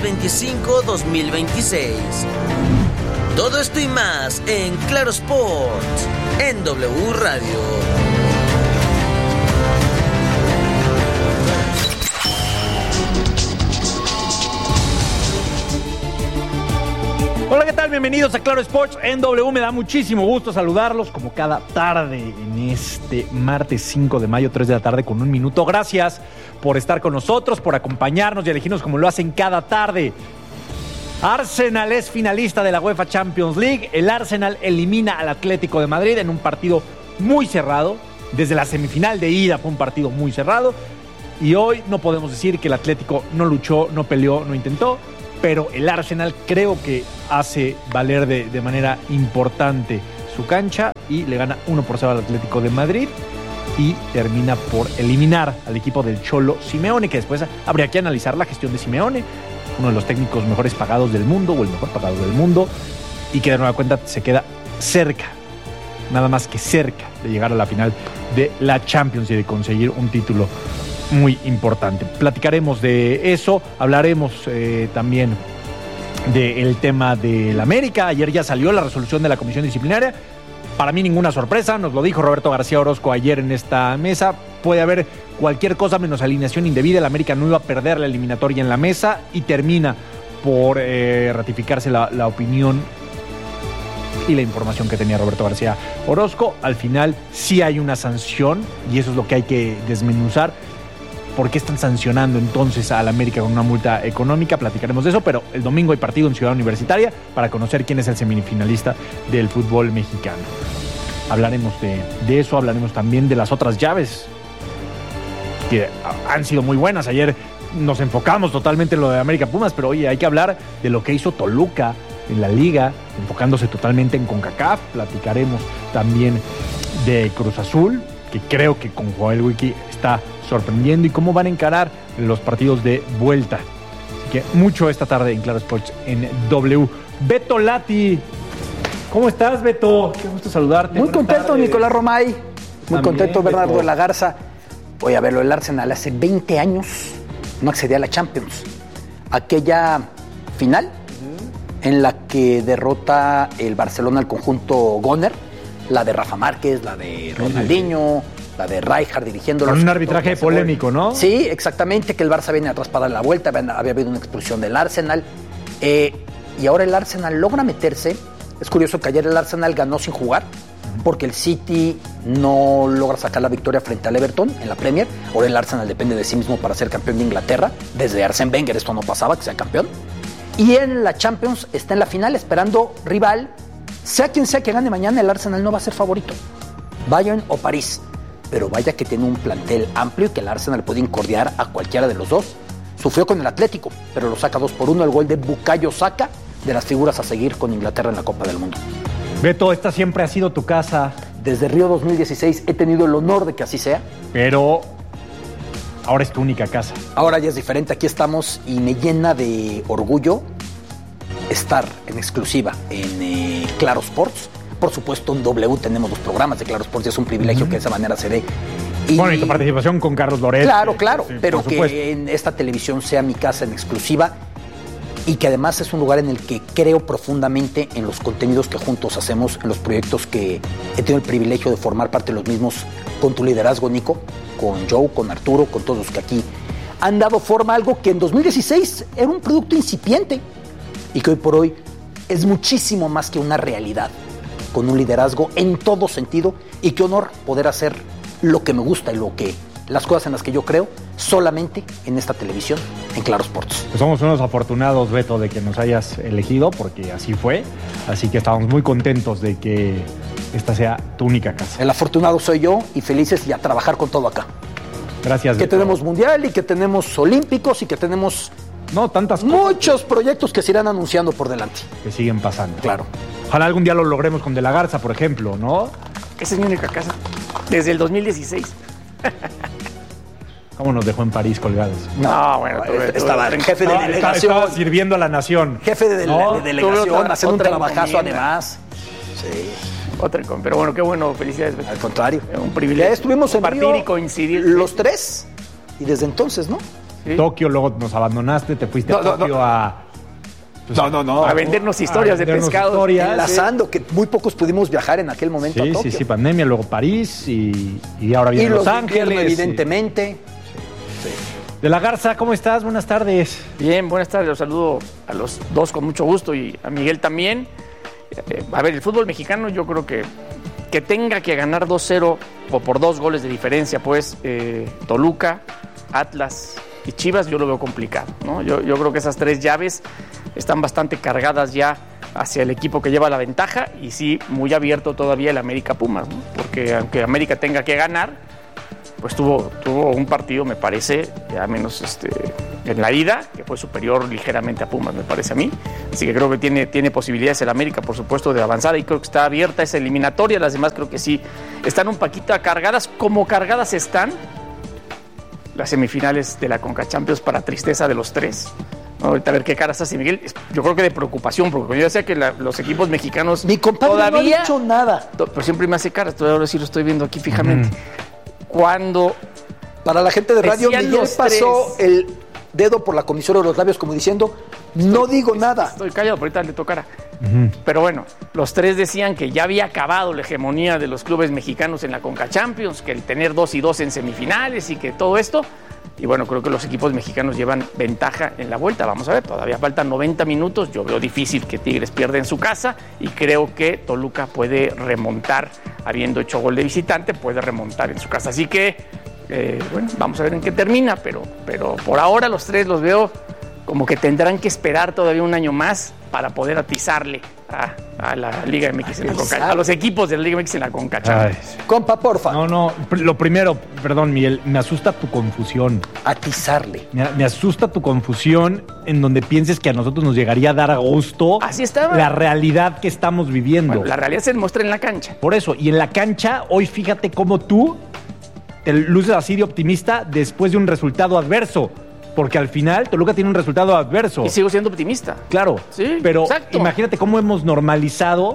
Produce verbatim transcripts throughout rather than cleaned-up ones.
veinticinco dos mil veintiséis. Todo esto y más en Claro Sports, en W Radio. Hola, ¿qué tal? Bienvenidos a Claro Sports en W. Me da muchísimo gusto saludarlos como cada tarde en este martes cinco de mayo, tres de la tarde con un minuto. Gracias por estar con nosotros, por acompañarnos y elegirnos como lo hacen cada tarde. Arsenal es finalista de la UEFA Champions League. El Arsenal elimina al Atlético de Madrid en un partido muy cerrado. Desde la semifinal de ida fue un partido muy cerrado. Y hoy no podemos decir que el Atlético no luchó, no peleó, no intentó. Pero el Arsenal creo que hace valer de, de manera importante su cancha y le gana uno por cero al Atlético de Madrid y termina por eliminar al equipo del Cholo Simeone, que después habría que analizar la gestión de Simeone, uno de los técnicos mejores pagados del mundo o el mejor pagado del mundo, y que de nueva cuenta se queda cerca, nada más que cerca de llegar a la final de la Champions y de conseguir un título muy importante. Platicaremos de eso, hablaremos eh, también del tema del América. Ayer ya salió la resolución de la comisión disciplinaria. Para mí ninguna sorpresa, nos lo dijo Roberto García Orozco ayer en esta mesa. Puede haber cualquier cosa menos alineación indebida. El América no iba a perder la eliminatoria en la mesa y termina por eh, ratificarse la, la opinión y la información que tenía Roberto García Orozco. Al final sí hay una sanción y eso es lo que hay que desmenuzar. ¿Por qué están sancionando entonces al América con una multa económica? Platicaremos de eso, pero el domingo hay partido en Ciudad Universitaria para conocer quién es el semifinalista del fútbol mexicano. Hablaremos de, de eso, hablaremos también de las otras llaves que han sido muy buenas. Ayer nos enfocamos totalmente en lo de América Pumas, pero oye, hay que hablar de lo que hizo Toluca en la liga, enfocándose totalmente en CONCACAF. Platicaremos también de Cruz Azul, que creo que con Joel Wiki está sorprendiendo, y cómo van a encarar los partidos de vuelta. Así que mucho esta tarde en Claro Sports en W. Beto Lati, ¿cómo estás, Beto? Qué gusto saludarte. Muy Buenas contento, tardes. Nicolás Romay. Muy También, contento, Bernardo Beto. de la Garza. Voy a verlo, el Arsenal hace veinte años no accedía a la Champions. Aquella final uh-huh. en la que derrota el Barcelona al conjunto Goner, la de Rafa Márquez, la de Ronaldinho, la de Rijkaard dirigiéndolo. Con un arbitraje polémico, ¿no? Sí, exactamente, que el Barça viene atrás para dar la vuelta, había, había habido una expulsión del Arsenal, eh, y ahora el Arsenal logra meterse. Es curioso que ayer el Arsenal ganó sin jugar, porque el City no logra sacar la victoria frente al Everton en la Premier. Ahora el Arsenal depende de sí mismo para ser campeón de Inglaterra. Desde Arsène Wenger esto no pasaba, que sea campeón. Y en la Champions está en la final esperando rival. Sea quien sea que gane mañana, el Arsenal no va a ser favorito. Bayern o París. Pero vaya que tiene un plantel amplio y que el Arsenal puede incordiar a cualquiera de los dos. Sufrió con el Atlético, pero lo saca dos por uno el gol de Bukayo Saka, de las figuras a seguir con Inglaterra en la Copa del Mundo. Beto, esta siempre ha sido tu casa. Desde Río dos mil dieciséis he tenido el honor de que así sea. Pero ahora es tu única casa. Ahora ya es diferente, aquí estamos y me llena de orgullo estar en exclusiva en eh, Claro Sports. Por supuesto, en W tenemos los programas de Claro Sports y es un privilegio uh-huh. que de esa manera se dé. Y, bueno, y tu participación con Carlos Loret. Claro, claro, sí, pero que en esta televisión sea mi casa en exclusiva y que además es un lugar en el que creo profundamente en los contenidos que juntos hacemos, en los proyectos que he tenido el privilegio de formar parte de los mismos con tu liderazgo, Nico, con Joe, con Arturo, con todos los que aquí han dado forma a algo que en dos mil dieciséis era un producto incipiente y que hoy por hoy es muchísimo más que una realidad, con un liderazgo en todo sentido, y qué honor poder hacer lo que me gusta y lo que las cosas en las que yo creo solamente en esta televisión, en Claro Sports. Pues somos unos afortunados, Beto, de que nos hayas elegido, porque así fue, así que estamos muy contentos de que esta sea tu única casa. El afortunado soy yo y felices y a trabajar con todo acá. Gracias, Que Beto. tenemos mundial y que tenemos olímpicos y que tenemos no tantas cosas. Muchos proyectos que se irán anunciando por delante. Que siguen pasando. Claro. Ojalá algún día lo logremos con De la Garza, por ejemplo, ¿no? Esa es mi única casa. Desde el dos mil dieciséis. ¿Cómo nos dejó en París colgados? No, bueno, tuve, tuve, estaba tuve, jefe de no, delegación. Estaba sirviendo a la nación. Jefe de, ¿no? de delegación, otra, haciendo un trabajazo además. Sí. Otra, pero bueno, qué bueno, felicidades. Al contrario. Un privilegio. Ya estuvimos en partir Río y coincidir. Los tres. Y desde entonces, ¿no? Sí. Tokio, luego nos abandonaste, te fuiste No, a no, Tokio no. a... pues, No, no, no. A vendernos historias de vendernos pescado. historias. Enlazando, que muy pocos pudimos viajar en aquel momento Sí, a Tokio. sí, sí, pandemia, luego París y, y ahora Y viene los Los de Ángeles. invierno, y- evidentemente. De la Garza, ¿cómo estás? Buenas tardes. Bien, buenas tardes. Los saludo a los dos con mucho gusto y a Miguel también. Eh, a ver, el fútbol mexicano yo creo que que tenga que ganar dos cero o por dos goles de diferencia, pues eh, Toluca, Atlas y Chivas, yo lo veo complicado, ¿no? Yo, yo creo que esas tres llaves están bastante cargadas ya hacia el equipo que lleva la ventaja y sí, muy abierto todavía el América Pumas, ¿no? Porque aunque América tenga que ganar, pues tuvo, tuvo un partido, me parece, ya menos este, en la ida, que fue superior ligeramente a Pumas, me parece a mí. Así que creo que tiene, tiene posibilidades el América, por supuesto, de avanzar y creo que está abierta esa eliminatoria. Las demás creo que sí están un poquito cargadas, como cargadas están las semifinales de la Conca Champions para tristeza de los tres. ¿No? Ahorita a ver qué caras hace Miguel. Yo creo que de preocupación, porque yo sé que la, los equipos mexicanos Mi compadre todavía, no ha dicho nada. to- pero siempre me hace caras, todavía ahora sí lo estoy viendo aquí fijamente. Cuando Para la gente de radio, Decían Miguel los pasó tres. el dedo por la comisura de los labios como diciendo, no digo nada. estoy callado, pero ahorita le tocará. Pero bueno, los tres decían que ya había acabado la hegemonía de los clubes mexicanos en la Conca Champions, que el tener dos y dos en semifinales y que todo esto. Y bueno, creo que los equipos mexicanos llevan ventaja en la vuelta. Vamos a ver, todavía faltan noventa minutos. Yo veo difícil que Tigres pierda en su casa y creo que Toluca puede remontar, habiendo hecho gol de visitante, puede remontar en su casa. Así que, eh, bueno, vamos a ver en qué termina, pero, pero por ahora los tres los veo como que tendrán que esperar todavía un año más para poder atizarle a, a la Liga M X en la Conca, a los equipos de la Liga M X en la Conca Champions. Ay, Compa, porfa, no, no, pr- lo primero, perdón, Miguel, me asusta tu confusión. atizarle. Me, me asusta tu confusión en donde pienses que a nosotros nos llegaría a dar a gusto Así estaba. la realidad que estamos viviendo. Bueno, la realidad se demuestra en la cancha. Por eso, y en la cancha, hoy fíjate cómo tú te luces así de optimista después de un resultado adverso. Porque al final Toluca tiene un resultado adverso. Y sigo siendo optimista. Claro, Sí, pero exacto. imagínate cómo hemos normalizado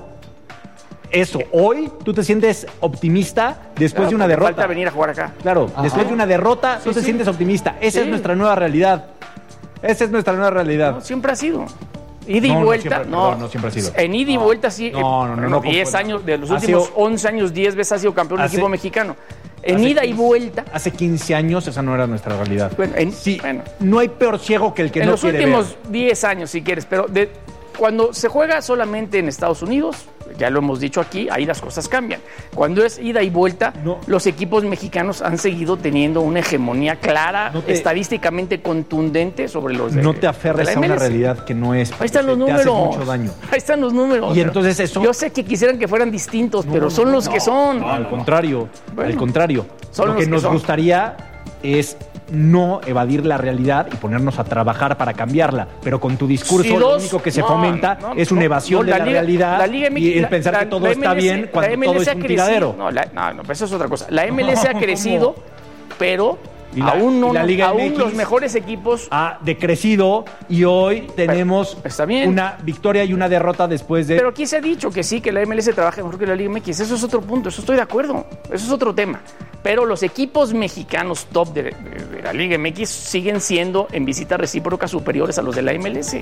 eso. Hoy tú te sientes optimista después Claro, de una porque derrota. Falta venir a jugar acá. Claro, después de una derrota tú Sí, te sí. sientes optimista. Esa Sí. es nuestra nueva realidad. Esa es nuestra nueva realidad. No, siempre ha sido. Ida y No, no vuelta, siempre, no. perdón, no siempre ha sido. En ida y vuelta sí. No, no, no, bueno, no diez confundas. años, de los Ha últimos sido- once años, diez veces ha sido campeón un Hace- equipo mexicano. En hace ida y quince vuelta. Hace quince años esa no era nuestra realidad. Bueno, en- sí, bueno. no hay peor ciego que el que en no los quiere últimos ver. diez años, si quieres, pero de, cuando se juega solamente en Estados Unidos, ya lo hemos dicho aquí, ahí las cosas cambian. Cuando es ida y vuelta, No. los equipos mexicanos han seguido teniendo una hegemonía clara, No te- estadísticamente contundente sobre los de No te de aferres la a una M L S. realidad que no es. Ahí están los te números. hace mucho daño. Ahí están los números. Y Pero entonces eso- Yo sé que quisieran que fueran distintos, pero son los que son. No, al contrario, Bueno, al contrario. son Lo los que que nos son. gustaría es no evadir la realidad y ponernos a trabajar para cambiarla. Pero con tu discurso Si lo dos- único que se no, fomenta no, es una no, evasión no, de la, Liga- realidad la Liga M X, y el la- pensar la- que todo la está M L S bien cuando la todo M L S es ha un crecido. tiradero. No, la- no, no, eso es otra cosa. La M L S ha ¿Cómo? crecido, pero Y la- aún, no, y la Liga aún M X los mejores equipos. Ha decrecido y hoy tenemos está bien. una victoria y una derrota después de... Pero aquí se ha dicho que sí, que la M L S trabaja mejor que la Liga M X. Eso es otro punto, eso estoy de acuerdo. Eso es otro tema. Pero los equipos mexicanos top de, de- de la Liga M X siguen siendo en visita recíproca superiores a los de la M L S.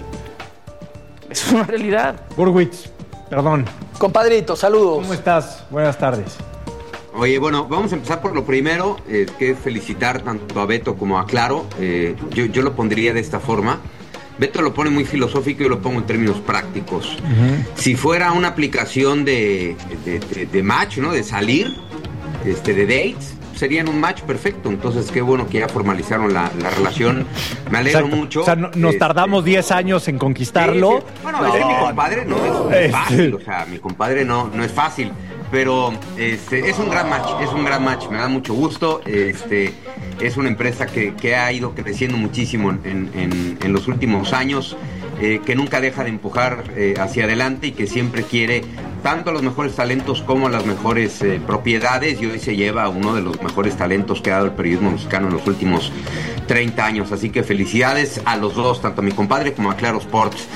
Eso es una realidad. Burwitz, perdón. Compadrito, saludos. ¿Cómo estás? Buenas tardes. Oye, bueno, vamos a empezar por lo primero, eh, que es felicitar tanto a Beto como a Claro. Eh, yo, yo lo pondría de esta forma. Beto lo pone muy filosófico y yo lo pongo en términos prácticos. Si fuera una aplicación de, de, de- de match, ¿no? De salir, este, de dates, serían un match perfecto. Entonces, qué bueno que ya formalizaron la, la relación. Me alegro Exacto. mucho. O sea, no- nos Este, tardamos diez años en conquistarlo. Sí, sí. Bueno, es que mi compadre no es, no es Este. fácil, o sea, mi compadre no, no es fácil, pero este, es un gran match, es un gran match, me da mucho gusto, este, es una empresa que, que ha ido creciendo muchísimo en, en, en los últimos años, eh, que nunca deja de empujar eh, hacia adelante y que siempre quiere tanto a los mejores talentos como a las mejores eh, propiedades, y hoy se lleva a uno de los mejores talentos que ha dado el periodismo mexicano en los últimos treinta años, así que felicidades a los dos, tanto a mi compadre como a Claro Sports.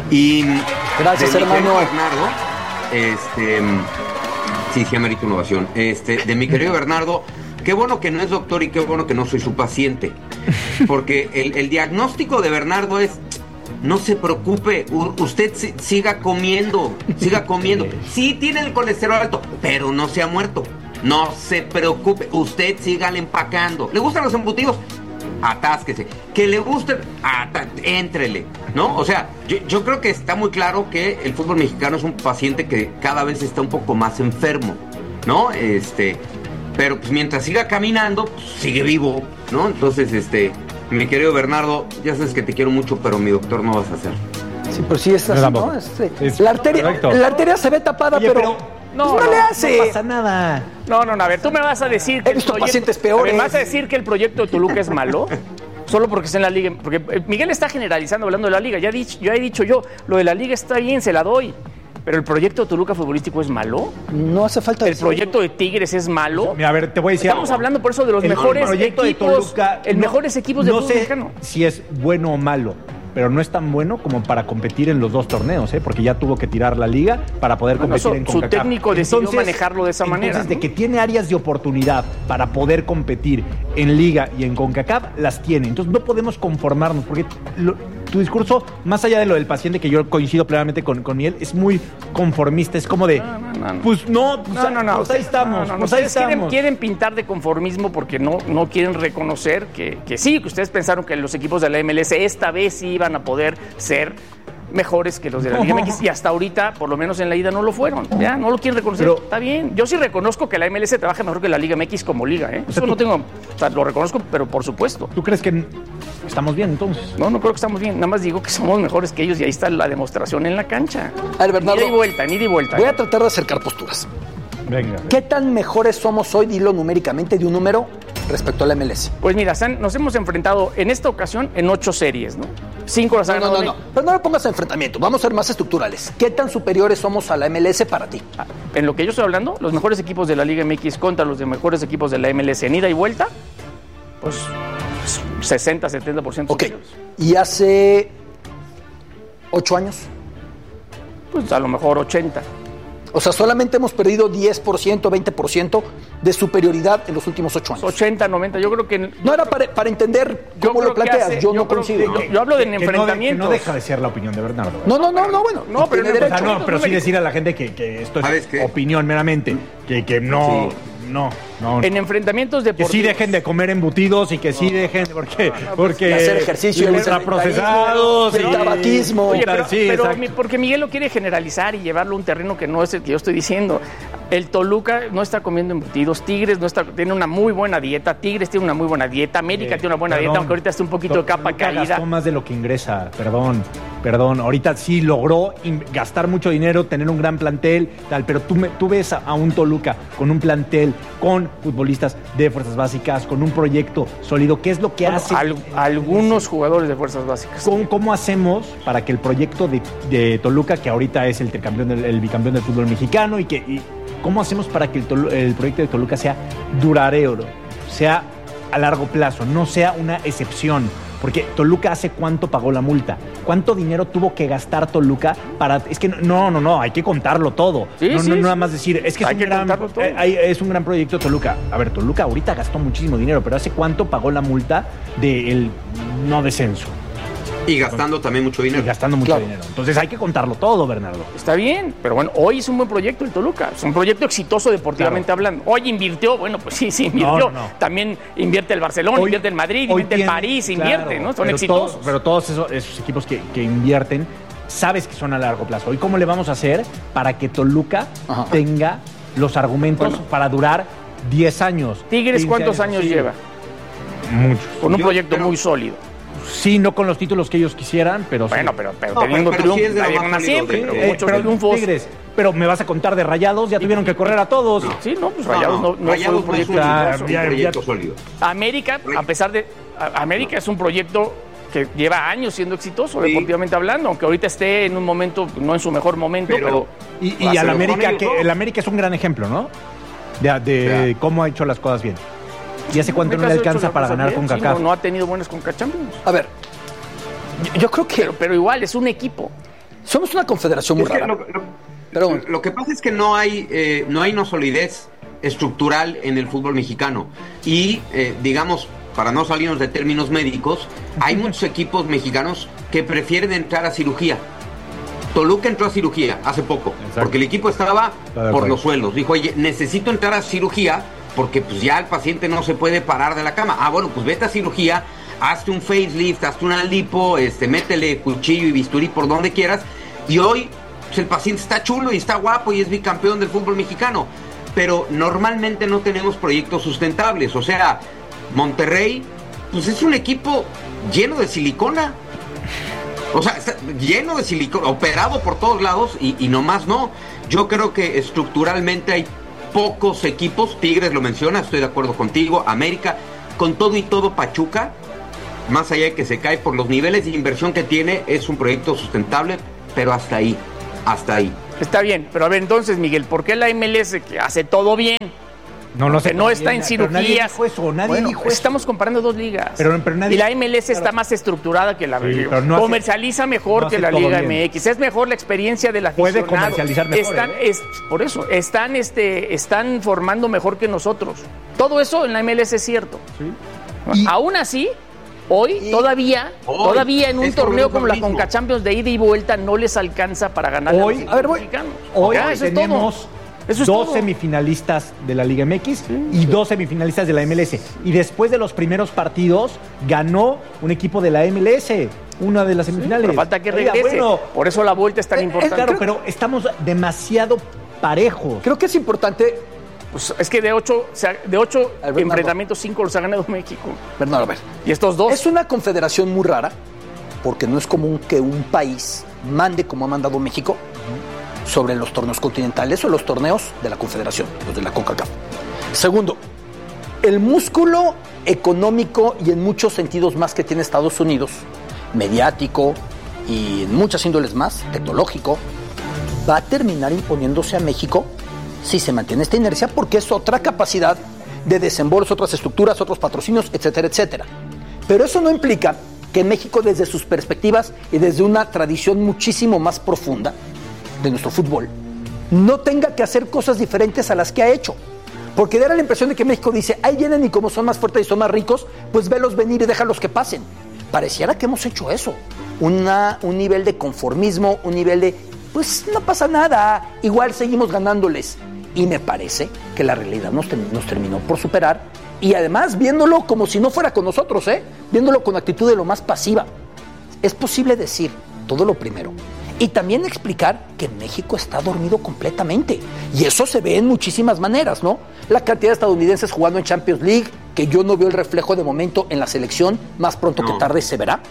Y Gracias, de mi hermano. querido Bernardo, este, sí, sí amerita innovación. Este, de mi querido Bernardo, qué bueno que no es doctor y qué bueno que no soy su paciente. Porque el, el diagnóstico de Bernardo es: no se preocupe, u- usted si- siga comiendo, siga comiendo. Sí tiene el colesterol alto, pero no se ha muerto. No se preocupe, usted siga empacando. ¿Le gustan los embutidos? Atásquese. Que le gusten, ata- éntrele, ¿no? O sea, yo, yo creo que está muy claro que el fútbol mexicano es un paciente que cada vez está un poco más enfermo, ¿no? Este, pero pues mientras siga caminando, pues, sigue vivo, ¿no? Entonces, este, mi querido Bernardo, ya sabes que te quiero mucho, pero mi doctor no vas a ser. Sí, pero sí es así, No, ¿no? tampoco. Este, Es la, arteria, correcto. la arteria se ve tapada, Oye, pero, pero- No, pues no, no, le no hace. No pasa nada. No, no, no, a ver, tú me vas a decir He visto pacientes a peores. ver, ¿me vas a decir que el proyecto de Toluca es malo? Solo porque está en la liga. Porque eh, Miguel está generalizando hablando de la liga. Ya he dicho, ya he dicho yo, lo de la liga está bien, se la doy. Pero el proyecto de Toluca futbolístico es malo. No hace falta El decirlo. proyecto de Tigres es malo. Mira, a ver, te voy a decir Estamos algo. hablando por eso de los El mejores proyecto de equipos, Toluca, el no- mejores equipos del no fútbol sé mexicano. si es bueno o malo, pero no es tan bueno como para competir en los dos torneos, ¿eh? Porque ya tuvo que tirar la liga para poder Bueno, competir eso, en su CONCACAF. técnico decidió manejarlo de esa entonces, manera, de ¿no? que tiene áreas de oportunidad para poder competir en liga y en CONCACAF, las tiene. Entonces no podemos conformarnos, porque lo- tu discurso, más allá de lo del paciente, que yo coincido plenamente con, con él, es muy conformista, es como de, No, no, no, no. pues no, pues, No, no, no. pues ahí estamos, No, no, no. pues ahí Ustedes quieren, estamos. quieren pintar de conformismo porque no, no quieren reconocer que, que sí, que ustedes pensaron que los equipos de la M L S esta vez sí iban a poder ser mejores que los de la Liga M X y hasta ahorita, por lo menos en la ida, no lo fueron. Ya, no lo quieren reconocer. Pero- Está bien. Yo sí reconozco que la M L S trabaja mejor que la Liga M X como liga, ¿eh? O sea, Eso tú- no tengo, o sea, lo reconozco, pero por supuesto. ¿Tú crees que estamos bien entonces? No, no creo que estamos bien. Nada más digo que somos mejores que ellos y ahí está la demostración en la cancha. A ver, Bernardo, Ida y vuelta, ni ida y vuelta. voy a tratar de acercar posturas. Venga. ¿Qué tan mejores somos hoy, dilo numéricamente, de un número respecto a la M L S? Pues mira, se han- nos hemos enfrentado en esta ocasión en ocho series, ¿no? Cinco las ha No, no, ganado no, no. México. Pero no lo pongas a enfrentamiento. Vamos a ser más estructurales. ¿Qué tan superiores somos a la M L S para ti? Ah, En lo que yo estoy hablando, los mejores equipos de la Liga M X contra los de mejores equipos de la M L S en ida y vuelta, pues sesenta, setenta por ciento Ok. superiores. ¿Y hace ocho años? Pues a lo mejor ochenta. O sea, solamente hemos perdido diez por ciento, veinte por ciento de superioridad en los últimos ocho años. ochenta, noventa, yo creo que... No era para, para entender yo cómo creo lo que planteas. hace- yo no creo coincido. que- yo, yo hablo de Que no de- enfrentamientos. Que no deja de ser la opinión de Bernardo. ¿eh? No, no, no, no, bueno. No, pero tiene en el- O sea, derecho. no, pero sí decir a la gente que, que esto es ¿Sabes qué? opinión meramente. Que, que no, no, no. En enfrentamientos Que deportivos... sí dejen de comer embutidos y que sí dejen, porque, porque Y hacer ejercicio, el ultraprocesados el y tabaquismo. Oye, y tal, pero, sí, pero exacto. mi- porque Miguel lo quiere generalizar y llevarlo a un terreno que no es el que yo estoy diciendo. El Toluca no está comiendo embutidos, Tigres no está, tiene una muy buena dieta, Tigres tiene una muy buena dieta, América Eh, tiene una buena perdón. dieta, aunque ahorita está un poquito de capa Toluca caída. Gastó más de lo que ingresa, perdón, perdón. Ahorita sí logró in- gastar mucho dinero, tener un gran plantel, tal, pero tú, me- tú ves a, a un Toluca con un plantel, con futbolistas de fuerzas básicas, con un proyecto sólido. ¿Qué es lo que Bueno, hace? al- algunos jugadores de fuerzas básicas. ¿Cómo, cómo hacemos para que el proyecto de, de Toluca, que ahorita es el, tricampeón del, el bicampeón del fútbol mexicano, y que y cómo hacemos para que el, Tolu- el proyecto de Toluca sea duradero, sea a largo plazo, no sea una excepción? Porque Toluca hace cuánto pagó la multa, cuánto dinero tuvo que gastar Toluca para... Es que no, no, no, hay que contarlo todo. Sí, no, sí, no sí. nada más decir, es que es Hay un que gran, contarlo todo. eh, hay- es un gran proyecto Toluca. A ver, Toluca ahorita gastó muchísimo dinero, pero ¿hace cuánto pagó la multa del no descenso? Y gastando también mucho Y dinero. gastando mucho Claro. dinero. Entonces hay que contarlo todo, Bernardo. Está bien, pero bueno, hoy es un buen proyecto el Toluca. Es un proyecto exitoso deportivamente Claro. hablando. Hoy invirtió, bueno, pues sí, sí invirtió. No, no, no. También invierte el Barcelona, Hoy- invierte el Madrid, hoy invierte el tiene- París, claro, invierte, ¿no? Son pero exitosos. todos- pero todos esos, esos equipos que, que invierten, sabes que son a largo plazo. ¿Y cómo le vamos a hacer para que Toluca Ajá. tenga los argumentos Bueno. para durar diez años? Tigres, quince ¿cuántos años Sí. lleva? Muchos. Con un Yo- proyecto pero- muy sólido. Sí, no con los títulos que ellos quisieran, pero sí. Bueno, pero, pero No, teniendo pero- pero sí triunfos, es de lo hay más una sólido siempre, de- pero Eh, muchos pero triunfos. Tigres, pero me vas a contar de Rayados, ya tuvieron que correr a todos. Sí, no, pues No, Rayados no, no, no fue Rayados un no es proyecto un, Ah, exitoso. un ya- proyecto ya- sólido. América, a pesar de... a- América es un proyecto que lleva años siendo exitoso, Sí. deportivamente hablando, aunque ahorita esté en un momento, no en su mejor momento, pero... Pero- Y, y Va a al ser América, con que ellos, ¿no? el América es un gran ejemplo, ¿no? De, de Ya. cómo ha hecho las cosas bien. ¿Y hace cuánto no le América ha hecho alcanza las para cosas ganar bien, con sí, CACAF? no, no ha tenido buenas con Champions. A ver, yo, yo creo que Pero, pero igual, es un equipo. somos una confederación muy Es que rara. lo, lo- Pero- lo que pasa es que no hay, eh, no hay una solidez estructural en el fútbol mexicano. Y, eh, digamos, para no salirnos de términos médicos, hay muchos equipos mexicanos que prefieren entrar a cirugía. Toluca entró a cirugía hace poco, Exacto. porque el equipo estaba por los suelos. Dijo, oye, necesito entrar a cirugía porque pues ya el paciente no se puede parar de la cama. Ah, bueno, pues vete a cirugía, hazte un facelift, hazte una lipo, este, métele cuchillo y bisturí por donde quieras. Y hoy pues, el paciente está chulo y está guapo y es bicampeón del fútbol mexicano. Pero normalmente no tenemos proyectos sustentables. O sea, Monterrey, pues es un equipo lleno de silicona. O sea, está lleno de silicona, operado por todos lados y, y nomás no. Yo creo que estructuralmente hay pocos equipos. Tigres lo menciona, estoy de acuerdo contigo. América, con todo y todo Pachuca, más allá de que se cae por los niveles de inversión que tiene, es un proyecto sustentable, pero hasta ahí, hasta ahí. Está bien, pero a ver entonces, Miguel, ¿por qué la M L S, que hace todo bien, no, no sé, que no está bien, en cirugías? Nadie dijo eso, nadie bueno, dijo eso. Estamos comparando dos ligas. Pero, pero nadie, y la M L S claro, está más estructurada que la sí, no comercializa hace, mejor no que la Liga bien. M X. Es mejor la experiencia del aficionado. Puede comercializar mejor. Están, ¿eh? es, por eso, están, este, están formando mejor que nosotros. Todo eso en la M L S es cierto. Sí. Y, Aún así, hoy y, todavía, hoy, todavía en un torneo como la Conca Champions de ida y vuelta no les alcanza para ganar hoy, a los mexicanos. Hoy ya, tenemos Eso es dos todo. semifinalistas de la Liga M X sí, y sí. dos semifinalistas de la M L S. Y después de los primeros partidos, ganó un equipo de la M L S, una de las semifinales. Sí, pero falta que regrese. Oiga, bueno, por eso la vuelta es tan eh, importante. Claro, pero estamos demasiado parejos. Creo que es importante. Pues es que de ocho, o sea, de ocho enfrentamientos, cinco los ha ganado México. Bernardo, a ver. Y estos dos. Es una confederación muy rara, porque no es común que un país mande como ha mandado México sobre los torneos continentales o los torneos de la Confederación, los de la CONCACAF. Segundo, el músculo económico y en muchos sentidos más que tiene Estados Unidos, mediático y en muchas índoles más, tecnológico, va a terminar imponiéndose a México si se mantiene esta inercia, porque es otra capacidad de desembolso, otras estructuras, otros patrocinios, etcétera, etcétera. Pero eso no implica que México, desde sus perspectivas y desde una tradición muchísimo más profunda de nuestro fútbol, no tenga que hacer cosas diferentes a las que ha hecho. Porque da la impresión de que México dice, ahí vienen y como son más fuertes y son más ricos, pues velos venir y déjalos que pasen. Pareciera que hemos hecho eso. Una, un nivel de conformismo, un nivel de, pues no pasa nada, igual seguimos ganándoles. Y me parece que la realidad nos, nos terminó por superar. Y además viéndolo como si no fuera con nosotros, ¿eh? Viéndolo con actitud de lo más pasiva. Es posible decir todo lo primero. Y también explicar que México está dormido completamente. Y eso se ve en muchísimas maneras, ¿no? La cantidad de estadounidenses jugando en Champions League, que yo no veo el reflejo de momento en la selección, más pronto no. que tarde se verá.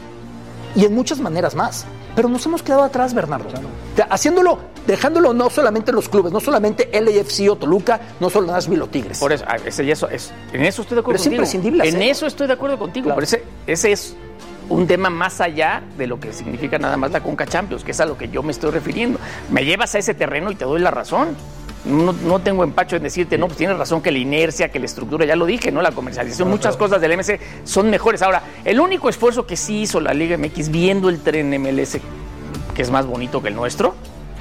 Y en muchas maneras más. Pero nos hemos quedado atrás, Bernardo. Claro. Haciéndolo, dejándolo no solamente en los clubes, no solamente L A F C o Toluca, no solo Nashville o Tigres. Por eso, ese, eso es, en eso estoy de acuerdo Pero contigo. es imprescindible En hacerlo. eso estoy de acuerdo contigo. Claro. Pero ese, ese es un tema más allá de lo que significa nada más la Conca Champions, que es a lo que yo me estoy refiriendo. Me llevas a ese terreno y te doy la razón. No, no tengo empacho en decirte, no, pues tienes razón que la inercia, que la estructura, ya lo dije, ¿no? La comercialización, no, muchas claro. cosas del M S son mejores. Ahora, el único esfuerzo que sí hizo la Liga M X viendo el tren M L S, que es más bonito que el nuestro,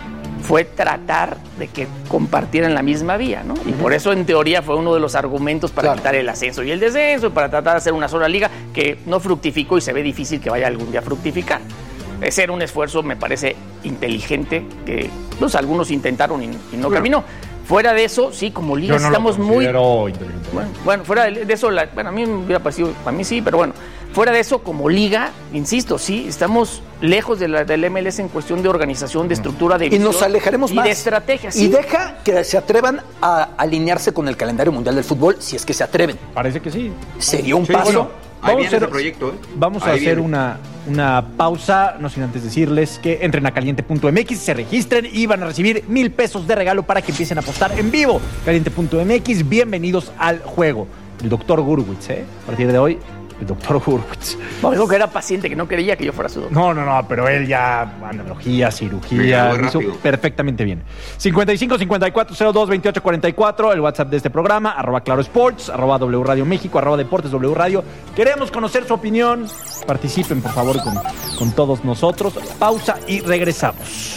fue tratar de que compartieran la misma vía, ¿no? Y uh-huh. por eso, en teoría, fue uno de los argumentos para claro. quitar el ascenso y el descenso, para tratar de hacer una sola liga que no fructificó y se ve difícil que vaya algún día a fructificar. Ese era un esfuerzo, me parece, inteligente, que pues, algunos intentaron y, y no claro. caminó. Fuera de eso, sí, como liga Yo no estamos lo muy... Bueno, bueno, fuera de eso, la, bueno, a mí me hubiera parecido, a mí sí, pero bueno, fuera de eso, como liga, insisto, sí, estamos lejos de la, del M L S en cuestión de organización, de estructura, de visión. Y nos alejaremos y más. Y de estrategia, sí. Y deja que se atrevan a alinearse con el calendario mundial del fútbol, si es que se atreven. Parece que sí. Sería un sí, paso... Bueno. Ahí vamos a hacer, proyecto, ¿eh? Vamos Ahí a hacer viene. una, una pausa, no sin antes decirles que entren a caliente punto m x, se registren y van a recibir mil pesos de regalo para que empiecen a apostar en vivo. caliente punto m x, bienvenidos al juego. El doctor Gurwitz, ¿eh? A partir de hoy, el doctor Gurwitz. No, digo que era paciente, que no quería que yo fuera su doctor. No, no, no, pero él ya, analogía, cirugía, Mira, hizo perfectamente bien. cincuenta y cinco, cincuenta y cuatro, cero dos, veintiocho, cuarenta y cuatro, el WhatsApp de este programa, arroba Claro Sports, arroba W Radio México, arroba Deportes W Radio. Queremos conocer su opinión. Participen, por favor, con, con todos nosotros. Pausa y regresamos.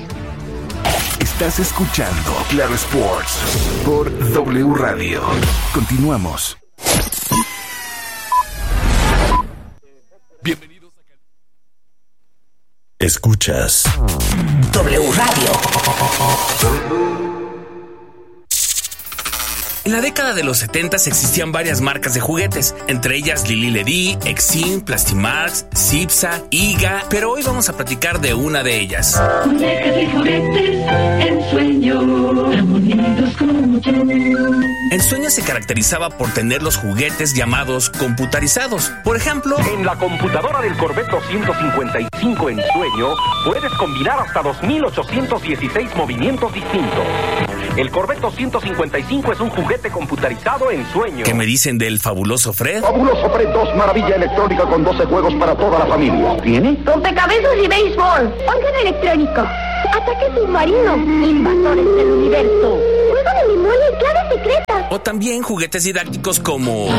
Estás escuchando Claro Sports por W Radio. Continuamos. Escuchas W Radio. En la década de los setentas existían varias marcas de juguetes, entre ellas Lili Ledy, Exim, Plastimax, Cipsa, Iga, pero hoy vamos a platicar de una de ellas. Muñecas y juguetes, Ensueño, tan bonitos como tú. Ensueño se caracterizaba por tener los juguetes llamados computarizados. Por ejemplo, en la computadora del Corvette doscientos cincuenta y cinco Ensueño puedes combinar hasta dos mil ochocientos dieciséis movimientos distintos. El Corvette doscientos cincuenta y cinco es un juguete computarizado Ensueño. ¿Qué me dicen del fabuloso Fred? Fabuloso Fred dos, maravilla electrónica con doce juegos para toda la familia. ¿Tiene? Rompecabezas y béisbol. Órgano electrónico. Ataque submarino. Invasores del universo. Juego de memoria y clave secreta. O también juguetes didácticos como...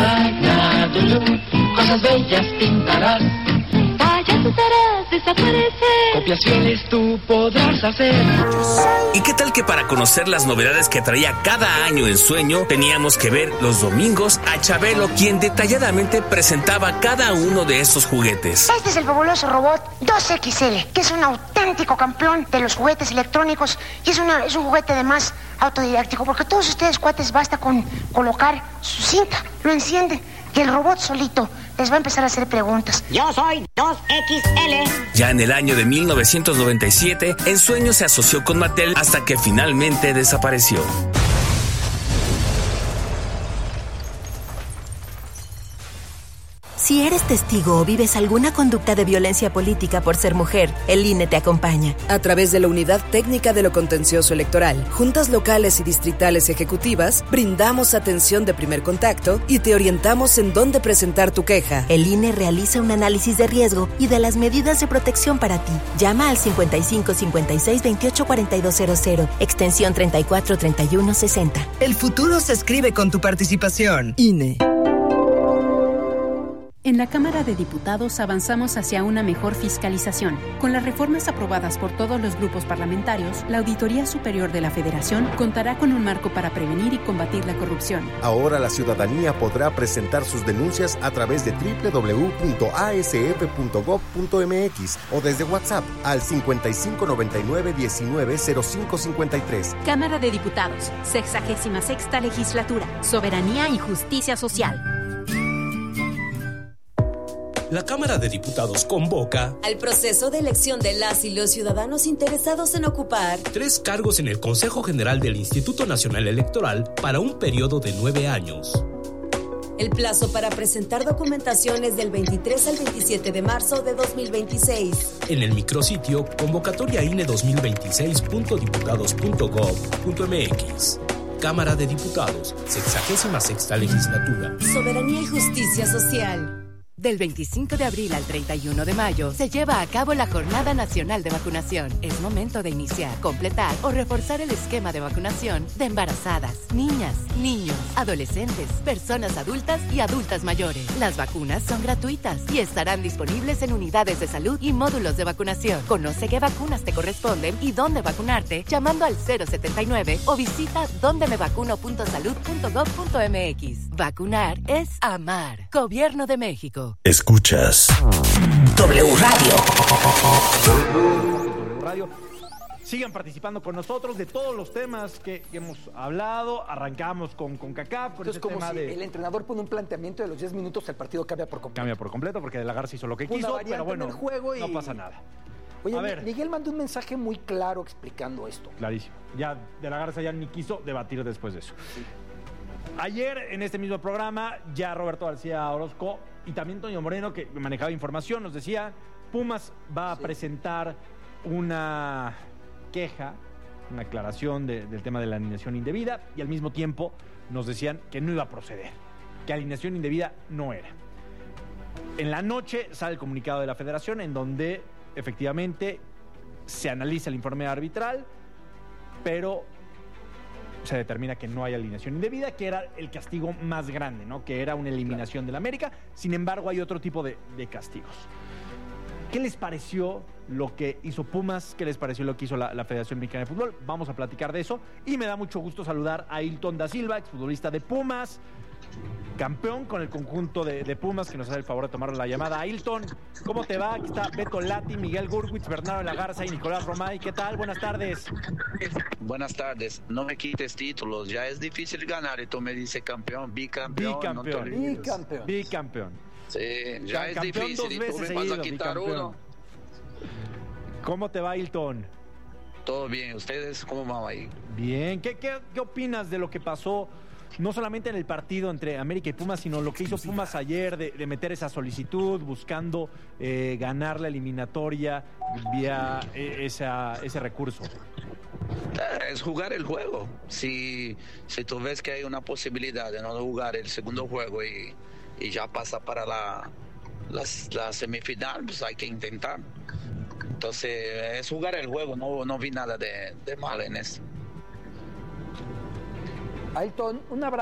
Cosas bellas pintarás. Tallas usarás, desaparecer. Copias fieles tú podrás hacer. ¿Y qué tal que para conocer las novedades que traía cada año Ensueño, teníamos que ver los domingos a Chabelo, quien detalladamente presentaba cada uno de estos juguetes? Este es el fabuloso robot dos equis ele, que es un auténtico campeón de los juguetes electrónicos y es, una, es un juguete además autodidáctico, porque todos ustedes, cuates, basta con colocar su cinta, lo enciende y el robot solito les va a empezar a hacer preguntas. Yo soy dos equis ele. Ya en el año de mil novecientos noventa y siete, Ensueño se asoció con Mattel hasta que finalmente desapareció. Si eres testigo o vives alguna conducta de violencia política por ser mujer, el I N E te acompaña. A través de la Unidad Técnica de lo Contencioso Electoral, juntas locales y distritales ejecutivas, brindamos atención de primer contacto y te orientamos en dónde presentar tu queja. El I N E realiza un análisis de riesgo y de las medidas de protección para ti. Llama al cincuenta y cinco cincuenta y seis veintiocho cuarenta y dos cero cero, extensión treinta y cuatro treinta y uno sesenta. El futuro se escribe con tu participación. I N E. En la Cámara de Diputados avanzamos hacia una mejor fiscalización. Con las reformas aprobadas por todos los grupos parlamentarios, la Auditoría Superior de la Federación contará con un marco para prevenir y combatir la corrupción. Ahora la ciudadanía podrá presentar sus denuncias a través de doble u doble u doble u punto a s f punto gob punto m x o desde WhatsApp al cincuenta y cinco noventa y nueve diecinueve cero cinco cincuenta y tres. Cámara de Diputados, sexagésima sexta Legislatura, Soberanía y Justicia Social. La Cámara de Diputados convoca al proceso de elección de las y los ciudadanos interesados en ocupar tres cargos en el Consejo General del Instituto Nacional Electoral para un periodo de nueve años. El plazo para presentar documentación es del veintitrés al veintisiete de marzo de dos mil veintiséis. En el micrositio convocatoria I N E dos mil veintiséis punto diputados punto gob punto m x. Cámara de Diputados, sexagésima sexta Legislatura. Soberanía y Justicia Social. Del veinticinco de abril al treinta y uno de mayo se lleva a cabo la Jornada Nacional de Vacunación. Es momento de iniciar, completar o reforzar el esquema de vacunación de embarazadas, niñas, niños, adolescentes, personas adultas y adultas mayores. Las vacunas son gratuitas y estarán disponibles en unidades de salud y módulos de vacunación. Conoce qué vacunas te corresponden y dónde vacunarte llamando al cero setenta y nueve o visita donde me vacuno punto salud punto gob punto m x. Vacunar es amar. Gobierno de México. Escuchas W Radio. W Radio. Sigan participando con nosotros de todos los temas que, que hemos hablado. Arrancamos con CONCACAF. Con Entonces, como tema si de... el entrenador pone un planteamiento de los diez minutos, el partido cambia por completo. Cambia por completo porque De la Garza hizo lo que Una quiso, variante pero bueno, en el juego y... no pasa nada. Oye, a ver. Miguel mandó un mensaje muy claro explicando esto. Clarísimo. Ya De la Garza ya ni quiso debatir después de eso. Sí. Ayer, en este mismo programa, ya Roberto García Orozco y también Toño Moreno, que manejaba información, nos decía, Pumas va a sí. presentar una queja, una aclaración de, del tema de la alineación indebida, y al mismo tiempo nos decían que no iba a proceder, que alineación indebida no era. En la noche sale el comunicado de la Federación en donde efectivamente se analiza el informe arbitral, pero se determina que no hay alineación indebida, que era el castigo más grande, ¿no? Que era una eliminación del América. Sin embargo, hay otro tipo de, de castigos. ¿Qué les pareció lo que hizo Pumas? ¿Qué les pareció lo que hizo la, la Federación Mexicana de Fútbol? Vamos a platicar de eso. Y me da mucho gusto saludar a Hilton da Silva, exfutbolista de Pumas. campeón con el conjunto de, de Pumas, que nos hace el favor de tomar la llamada. Ailton, ¿cómo te va? Aquí está Beto Lati, Miguel Gurwitz, Bernardo de la Garza y Nicolás Romay. ¿Qué tal? Buenas tardes. Buenas tardes. No me quites títulos. Ya es difícil ganar y tú me dices campeón, bicampeón. Bicampeón. No bicampeón. Bicampeón. Sí, ya es difícil dos y veces tú me seguido, vas a quitar bicampeón. uno. ¿Cómo te va, Ailton? Todo bien. ¿Ustedes cómo van ahí? Bien. ¿Qué, qué, qué opinas de lo que pasó? No solamente en el partido entre América y Pumas, sino lo que hizo Pumas ayer de, de meter esa solicitud, buscando eh, ganar la eliminatoria vía eh, esa, ese recurso. Es jugar el juego. Si, si tú ves que hay una posibilidad de no jugar el segundo juego y, y ya pasa para la, la, la semifinal, pues hay que intentar. Entonces es jugar el juego, no, no vi nada de, de mal en eso. Ailton, un abrazo.